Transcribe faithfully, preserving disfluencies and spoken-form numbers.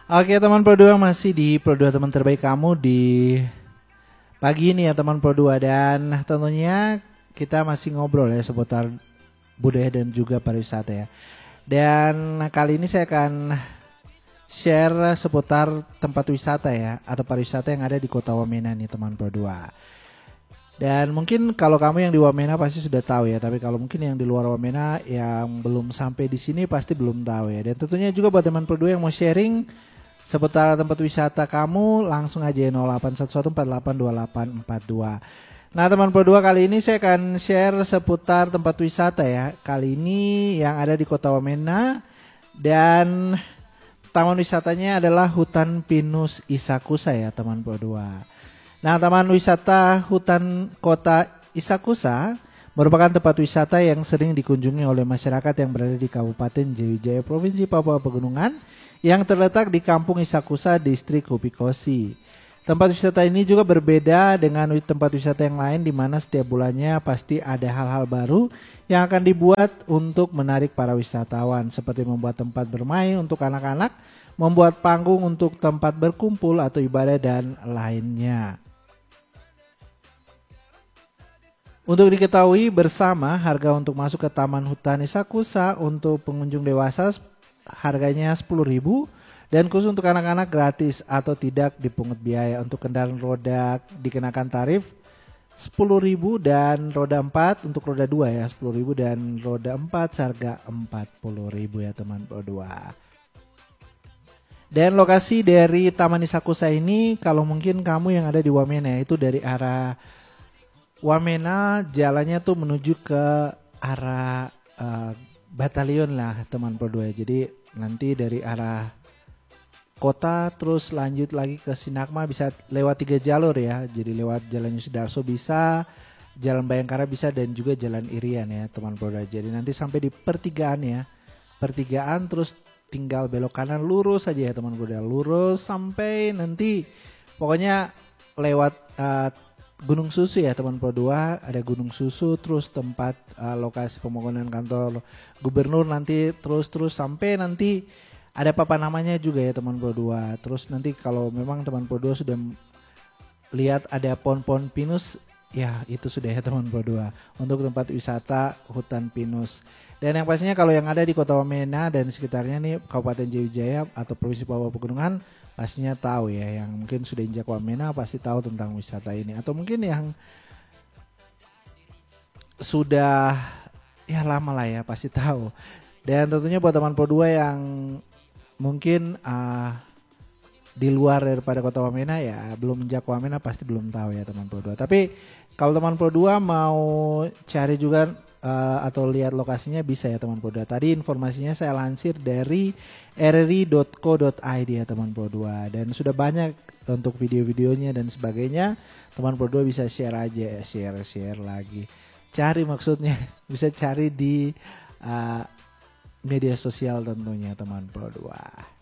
Oke teman Pro dua, masih di Pro dua teman terbaik kamu di pagi ini ya teman Pro dua. Dan tentunya kita masih ngobrol ya seputar budaya dan juga pariwisata ya. Dan kali ini saya akan share seputar tempat wisata ya, atau pariwisata yang ada di kota Wamena nih teman Pro dua. Dan mungkin kalau kamu yang di Wamena pasti sudah tahu ya, tapi kalau mungkin yang di luar Wamena yang belum sampai di sini pasti belum tahu ya. Dan tentunya juga buat teman Pro dua yang mau sharing seputar tempat wisata kamu, langsung aja nol delapan satu satu empat delapan dua delapan empat dua. Nah teman Pro dua, kali ini saya akan share seputar tempat wisata ya. Kali ini yang ada di kota Wamena, dan taman wisatanya adalah Hutan Pinus Isakusa ya teman Pro dua. Nah, Taman Wisata Hutan Kota Isakusa merupakan tempat wisata yang sering dikunjungi oleh masyarakat yang berada di Kabupaten Jayawijaya, Provinsi Papua Pegunungan, yang terletak di Kampung Isakusa, Distrik Hupikosi. Tempat wisata ini juga berbeda dengan tempat wisata yang lain, di mana setiap bulannya pasti ada hal-hal baru yang akan dibuat untuk menarik para wisatawan, seperti membuat tempat bermain untuk anak-anak, membuat panggung untuk tempat berkumpul atau ibadah, dan lainnya. Untuk diketahui bersama, harga untuk masuk ke Taman Hutan Isakusa untuk pengunjung dewasa harganya sepuluh ribu, dan khusus untuk anak-anak gratis atau tidak dipungut biaya. Untuk kendaraan roda dikenakan tarif sepuluh ribu, dan roda empat untuk roda dua ya sepuluh ribu, dan roda empat seharga empat puluh ribu ya teman Pro dua. Dan lokasi dari Taman Isakusa ini, kalau mungkin kamu yang ada di Wamena, itu dari arah Wamena jalannya tuh menuju ke arah uh, Batalion lah teman Pro dua. Jadi nanti dari arah kota terus lanjut lagi ke Sinagma bisa lewat tiga jalur ya. Jadi lewat Jalan Yusudarso bisa, Jalan Bayangkara bisa, dan juga Jalan Irian ya teman Pro dua. Jadi nanti sampai di pertigaan ya. Pertigaan terus tinggal belok kanan lurus aja ya teman Pro dua. Lurus sampai nanti pokoknya lewat uh, Gunung Susu ya teman Pro dua, ada Gunung Susu, terus tempat uh, lokasi pembangunan kantor gubernur, nanti terus-terus sampai nanti ada papan namanya juga ya teman Pro dua. Terus nanti kalau memang teman Pro dua sudah lihat ada pohon-pohon pinus, ya itu sudah ya teman Pro dua untuk tempat wisata Hutan Pinus. Dan yang pastinya kalau yang ada di kota Wamena dan sekitarnya nih, Kabupaten Jayawijaya atau Provinsi Papua Pegunungan, pastinya tahu ya, yang mungkin sudah injak Wamena pasti tahu tentang wisata ini, atau mungkin yang sudah ya lama lah ya pasti tahu. Dan tentunya buat teman Pro dua yang mungkin uh, di luar daripada kota Wamena ya belum injak Wamena pasti belum tahu ya teman Pro dua. Tapi kalau teman Pro dua mau cari juga uh, atau lihat lokasinya bisa ya teman Pro dua. Tadi informasinya saya lansir dari r r i dot co dot i d ya teman Pro dua, dan sudah banyak untuk video-videonya dan sebagainya. Teman Pro dua bisa share aja, share share lagi, cari maksudnya bisa cari di uh, media sosial tentunya teman Pro dua.